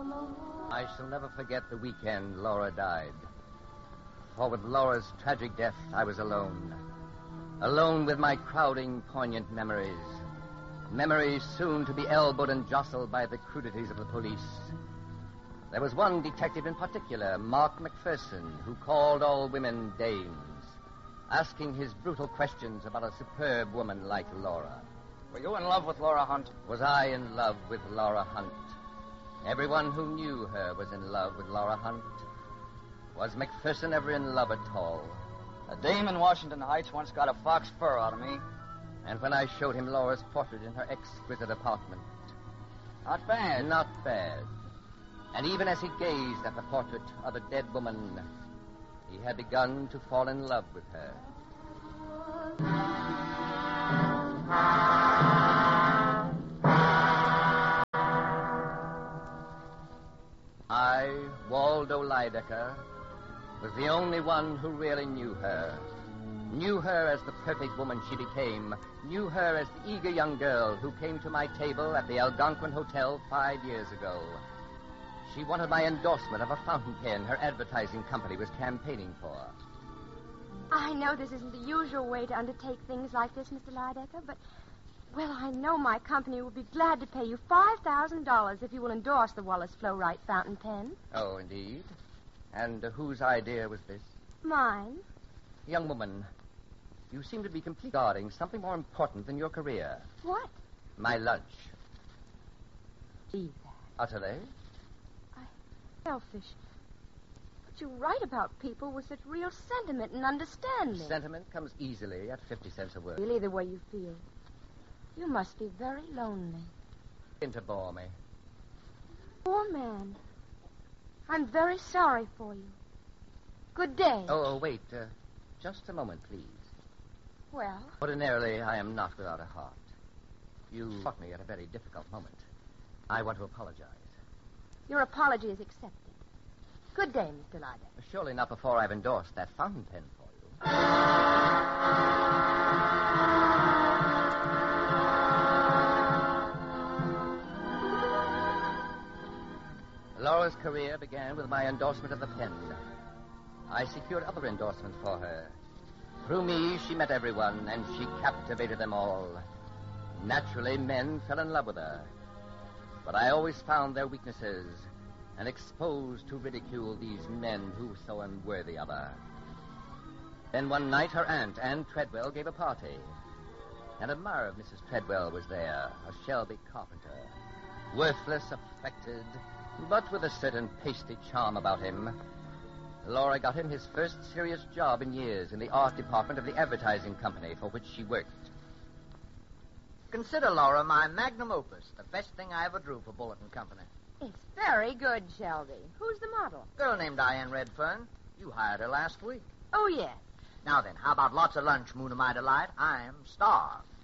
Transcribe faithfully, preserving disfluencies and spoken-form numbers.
I shall never forget the weekend Laura died. For with Laura's tragic death, I was alone. Alone with my crowding, poignant memories. Memories soon to be elbowed and jostled by the crudities of the police. There was one detective in particular, Mark McPherson, who called all women dames, asking his brutal questions about a superb woman like Laura. Were you in love with Laura Hunt? Was I in love with Laura Hunt? Everyone who knew her was in love with Laura Hunt. Was McPherson ever in love at all? A dame in Washington Heights once got a fox fur out of me. And when I showed him Laura's portrait in her exquisite apartment. Not bad. Not bad. And even as he gazed at the portrait of a dead woman, he had begun to fall in love with her. I, Waldo Lydecker, was the only one who really knew her. Knew her as the perfect woman she became. Knew her as the eager young girl who came to my table at the Algonquin Hotel five years ago. She wanted my endorsement of a fountain pen her advertising company was campaigning for. I know this isn't the usual way to undertake things like this, Mister Lydecker, but, well, I know my company will be glad to pay you five thousand dollars if you will endorse the Wallace Flow-Wright fountain pen. Oh, indeed? And uh, whose idea was this? Mine. Young woman, you seem to be completely guarding something more important than your career. What? My lunch. Leave that. Utterly? I... Selfish. But you write about people with such real sentiment and understanding. Sentiment comes easily at fifty cents a word. Really the way you feel. You must be very lonely. Begin to bore me. Poor man. I'm very sorry for you. Good day. Oh, oh wait. Uh, just a moment, please. Well? Ordinarily, I am not without a heart. You caught me at a very difficult moment. I want to apologize. Your apology is accepted. Good day, Mister Lydecker. Surely not before I've endorsed that fountain pen for you. Laura's career began with my endorsement of the pen. I secured other endorsements for her. Through me, she met everyone, and she captivated them all. Naturally, men fell in love with her. But I always found their weaknesses and exposed to ridicule these men who were so unworthy of her. Then one night, her aunt, Anne Treadwell, gave a party. An admirer of Missus Treadwell was there, a Shelby carpenter. Worthless, affected, but with a certain pasty charm about him. Laura got him his first serious job in years in the art department of the advertising company for which she worked. Consider, Laura, my magnum opus, the best thing I ever drew for Bulletin Company. It's very good, Shelby. Who's the model? Girl named Diane Redfern. You hired her last week. Oh, yes. Now then, how about lots of lunch, Moon of my delight? I'm starved.